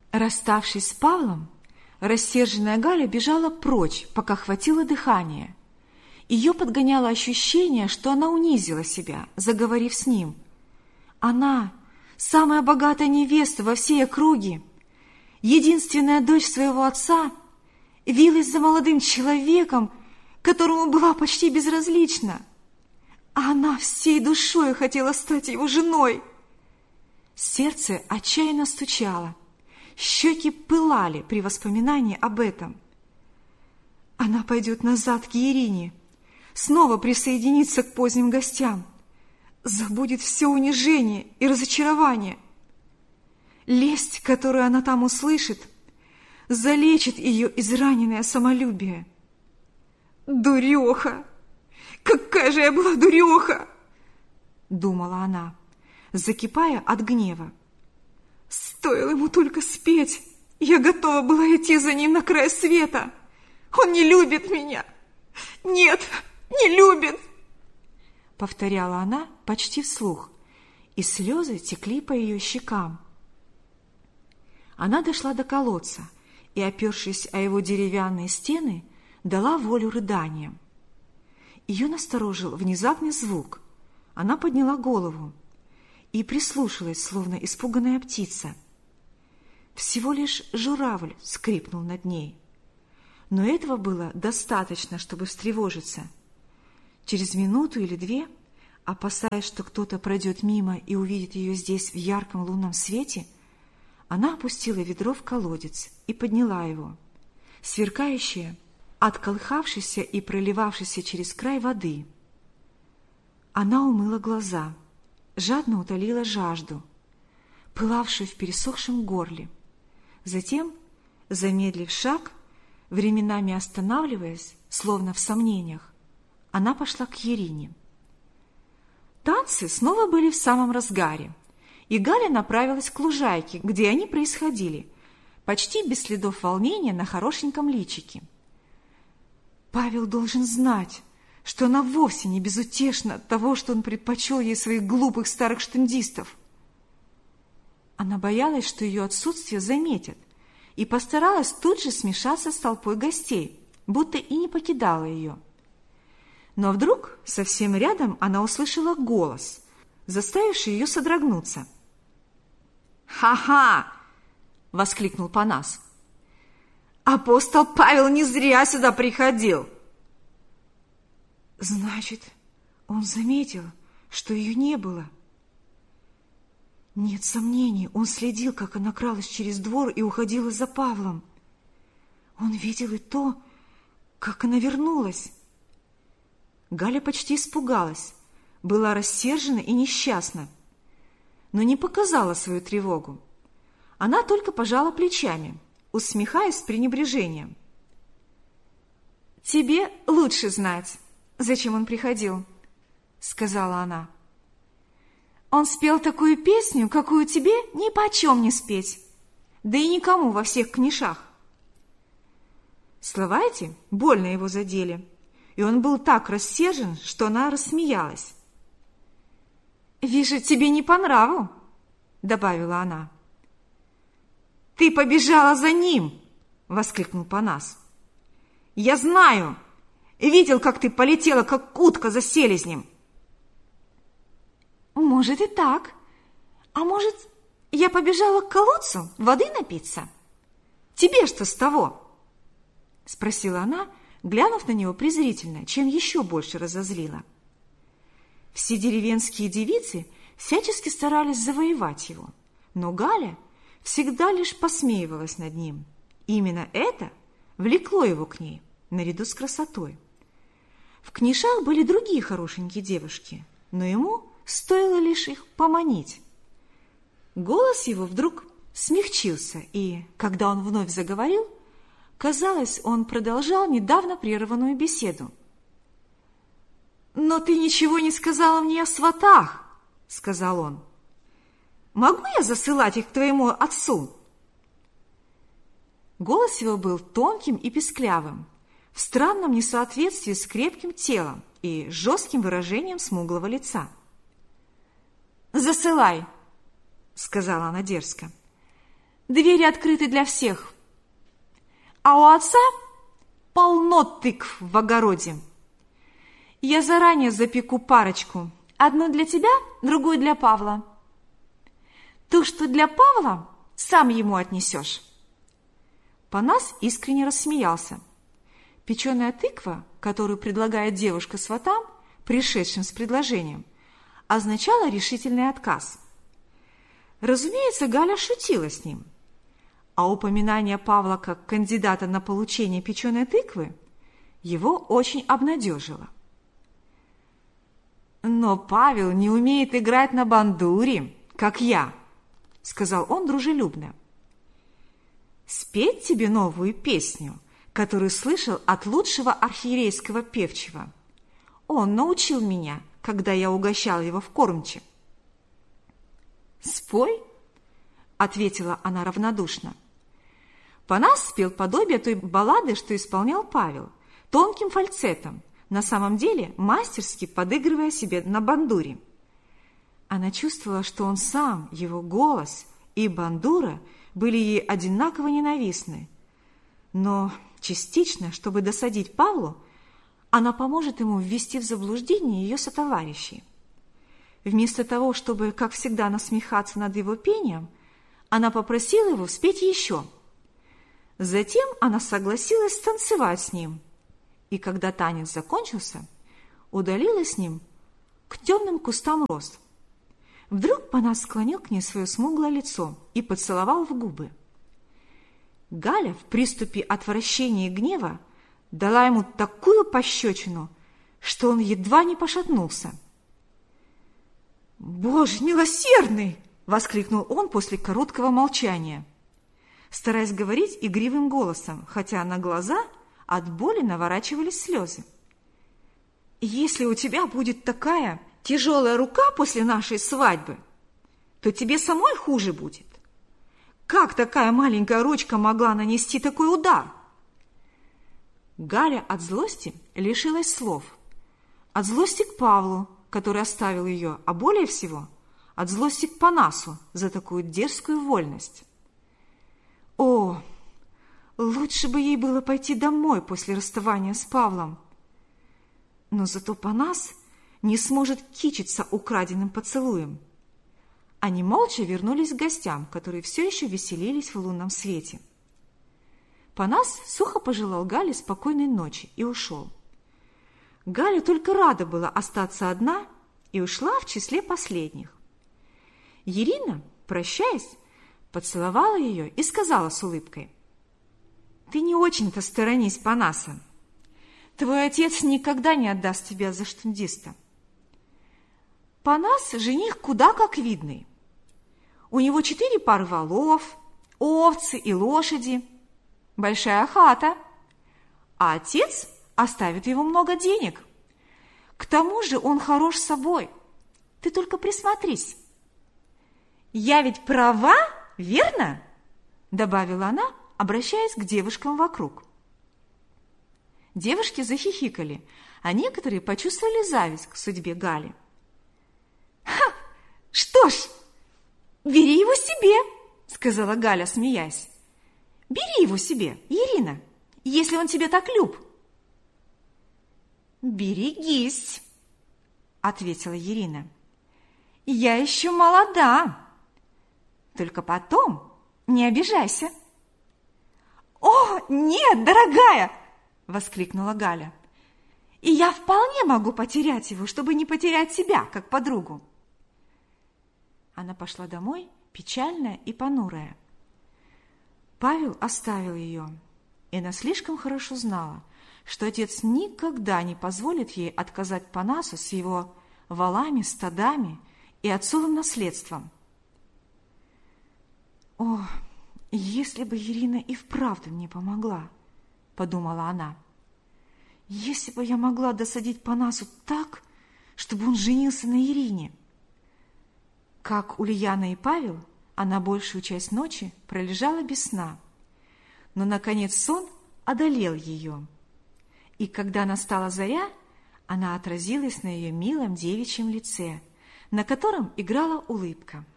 Расставшись с Павлом, рассерженная Галя бежала прочь, пока хватило дыхания. Ее подгоняло ощущение, что она унизила себя, заговорив с ним. Она, самая богатая невеста во всей округе, единственная дочь своего отца, вилась за молодым человеком, которому была почти безразлична. А она всей душой хотела стать его женой. Сердце отчаянно стучало, щеки пылали при воспоминании об этом. Она пойдет назад к Ирине, снова присоединится к поздним гостям, забудет все унижение и разочарование. Лесть, которую она там услышит, залечит ее израненное самолюбие. «Дуреха! Какая же я была дуреха!» — думала она, закипая от гнева. «Стоило ему только спеть, я готова была идти за ним на край света. Он не любит меня! Нет, не любит!» — повторяла она почти вслух, и слезы текли по ее щекам. Она дошла до колодца и, опершись о его деревянные стены, дала волю рыданиям. Ее насторожил внезапный звук. Она подняла голову и прислушалась, словно испуганная птица. Всего лишь журавль скрипнул над ней. Но этого было достаточно, чтобы встревожиться. Через минуту или две, опасаясь, что кто-то пройдет мимо и увидит ее здесь в ярком лунном свете, она опустила ведро в колодец и подняла его. Сверкающее, от колыхавшейся и проливавшейся через край воды. Она умыла глаза, жадно утолила жажду, пылавшую в пересохшем горле. Затем, замедлив шаг, временами останавливаясь, словно в сомнениях, она пошла к Ирине. Танцы снова были в самом разгаре, и Галя направилась к лужайке, где они происходили, почти без следов волнения на хорошеньком личике. Павел должен знать, что она вовсе не безутешна от того, что он предпочел ей своих глупых старых штандистов. Она боялась, что ее отсутствие заметят, и постаралась тут же смешаться с толпой гостей, будто и не покидала ее. Но вдруг совсем рядом она услышала голос, заставивший ее содрогнуться. «Ха-ха!» — воскликнул Панас. «Апостол Павел не зря сюда приходил!» Значит, он заметил, что ее не было. Нет сомнений, он следил, как она кралась через двор и уходила за Павлом. Он видел и то, как она вернулась. Галя почти испугалась, была рассержена и несчастна, но не показала свою тревогу. Она только пожала плечами, усмехаясь с пренебрежением. «Тебе лучше знать, зачем он приходил», — сказала она. «Он спел такую песню, какую тебе ни почем не спеть, да и никому во всех книшах». Слова эти больно его задели, и он был так рассержен, что она рассмеялась. «Вижу, тебе не по нраву», — добавила она. «Ты побежала за ним!» — воскликнул Панас. «Я знаю! Видел, как ты полетела, как утка за селезнем!» «Может и так. А может, я побежала к колодцу воды напиться? Тебе что с того?» — спросила она, глянув на него презрительно, чем еще больше разозлила. Все деревенские девицы всячески старались завоевать его, но Галя всегда лишь посмеивалась над ним. Именно это влекло его к ней, наряду с красотой. В книшах были другие хорошенькие девушки, но ему стоило лишь их поманить. Голос его вдруг смягчился, и, когда он вновь заговорил, казалось, он продолжал недавно прерванную беседу. «Но ты ничего не сказала мне о сватах», — сказал он. «Могу я засылать их к твоему отцу?» Голос его был тонким и песклявым, в странном несоответствии с крепким телом и жестким выражением смуглого лица. «Засылай», — сказала она дерзко. Двери открыты для всех. А у отца полно тыкв в огороде. Я заранее запеку парочку. Одну для тебя, другую для Павла. Ту, что для Павла, сам ему отнесешь. Панас искренне рассмеялся. Печеная тыква, которую предлагает девушка сватам, пришедшим с предложением, означала решительный отказ. Разумеется, Галя шутила с ним, а упоминание Павла как кандидата на получение печеной тыквы его очень обнадежило. «Но Павел не умеет играть на бандуре, как я», — сказал он дружелюбно. «Спеть тебе новую песню, которую слышал от лучшего архиерейского певчего. Он научил меня, когда я угощал его в кормче». «Спой», — ответила она равнодушно. Панас спел подобие той баллады, что исполнял Павел, тонким фальцетом, на самом деле мастерски подыгрывая себе на бандуре. Она чувствовала, что он сам, его голос и бандура были ей одинаково ненавистны. Но частично, чтобы досадить Павлу, она поможет ему ввести в заблуждение ее сотоварищей. Вместо того, чтобы, как всегда, насмехаться над его пением, она попросила его спеть еще. Затем она согласилась танцевать с ним, и когда танец закончился, удалилась с ним к темным кустам роз. Вдруг Панас склонил к ней свое смуглое лицо и поцеловал в губы. Галя в приступе отвращения и гнева дала ему такую пощечину, что он едва не пошатнулся. «Боже милосердный!» — воскликнул он после короткого молчания, стараясь говорить игривым голосом, хотя на глаза от боли наворачивались слезы. «Если у тебя будет такая тяжелая рука после нашей свадьбы, то тебе самой хуже будет. Как такая маленькая ручка могла нанести такой удар?» Галя от злости лишилась слов. От злости к Павлу, который оставил ее, а более всего от злости к Панасу за такую дерзкую вольность. О, лучше бы ей было пойти домой после расставания с Павлом. Но зато Панас не сможет кичиться украденным поцелуем. Они молча вернулись к гостям, которые все еще веселились в лунном свете. Панас сухо пожелал Гале спокойной ночи и ушел. Галя только рада была остаться одна и ушла в числе последних. Ирина, прощаясь, поцеловала ее и сказала с улыбкой: «Ты не очень-то сторонись Панаса. Твой отец никогда не отдаст тебя за штундиста. Панас – жених куда как видный. У него 4 пары валов, овцы и лошади, большая хата, а отец оставит ему много денег. К тому же он хорош собой. Ты только присмотрись». «Я ведь права, верно?» – добавила она, обращаясь к девушкам вокруг. Девушки захихикали, а некоторые почувствовали зависть к судьбе Гали. «Ха! Что ж, бери его себе!» – сказала Галя, смеясь. «Бери его себе, Ирина, если он тебе так люб». «Берегись!» – ответила Ирина. «Я еще молода. Только потом не обижайся». «О, нет, дорогая!» – воскликнула Галя. «И я вполне могу потерять его, чтобы не потерять себя, как подругу». Она пошла домой, печальная и понурая. Павел оставил ее, и она слишком хорошо знала, что отец никогда не позволит ей отказать Панасу с его валами, стадами и отцовым наследством. «О, если бы Ирина и вправду мне помогла!» – подумала она. «Если бы я могла досадить Панасу так, чтобы он женился на Ирине!» Как Ульяна и Павел, она большую часть ночи пролежала без сна, но, наконец, сон одолел ее. И когда настала заря, она отразилась на ее милом девичьем лице, на котором играла улыбка.